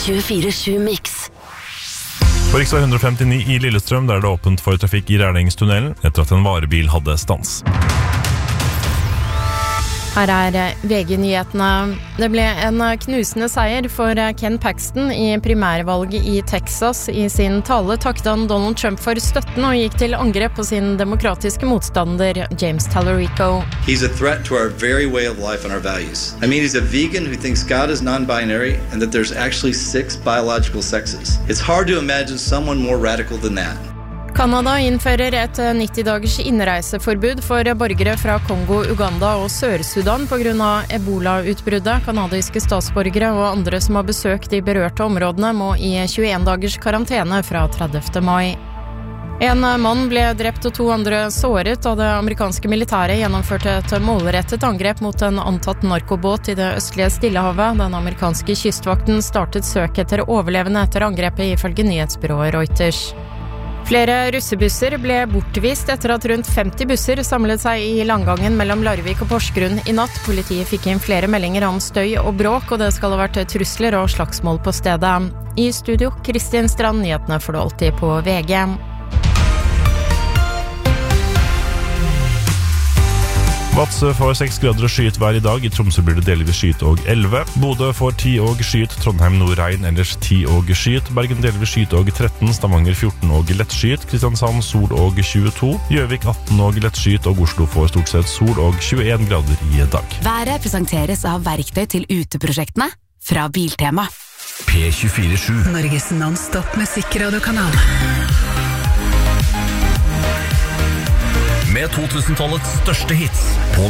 24/7 Mix. På riksvei 159 I Lillestrøm der det åpent for trafikk I Rælingstunnelen etter at en varebil hadde stans. Her VG-nyhetene. Det ble en knusende seier for Ken Paxton I primærvalget I Texas. I sin tale takket han Donald Trump for støtten og gikk til angrep på sin demokratiske motstander James Tallarico. He's a threat to our very way of life and our values. I mean, he's a vegan who thinks God is non-binary and that there's actually 6 biological sexes. It's hard to imagine someone more radical than that. Kanada innfører et 90-dagers innreiseforbud for borgere fra Kongo, Uganda og Sør-Sudan på grunn av Ebola-utbruddet. Kanadiske statsborgere og andre som har besøkt de berørte områdene må I 21 dagers karantene fra 30. mai. En mann ble drept og 2 andre såret da det amerikanske militæret gjennomførte et målrettet angrep mot en antatt narkobåt I det østlige Stillehavet. Den amerikanske kystvakten startet søk etter overlevende etter angrepet ifølge nyhetsbyrået Reuters. Flere russebusser ble bortvist etter at rundt 50 busser samlet seg I langgangen mellom Larvik og Porsgrunn I natt. Politiet fikk inn flere meldinger om støy og bråk, og det skal ha vært trusler og slagsmål på stedet. I studio, Kristin Strand, nyhetene får du alltid på VG. Vadsø får 6 grader og skyet vær I dag. I Tromsø blir det delvis skyet og 11. Bodø får 10 og skyet. Trondheim nordregn, ellers 10 og skyet. Bergen delvis skyet og 13. Stavanger 14 og lett skyet. Kristiansand sol og 22. Gjøvik 18 og lett skyet. Og Oslo får stort sett sol og 21 grader I dag. Været presenteres av verktøy til uteprosjektene fra Biltema. P24/7 Norges non-stop musikkradiokanal. med 2000-tallets største hits på